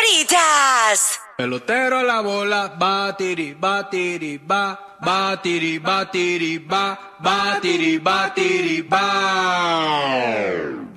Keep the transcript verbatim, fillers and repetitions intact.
Señoritas. Pelotero a la bola, batiri, batiri, ba, batiri, batiri, ba, batiri, batiri, ba.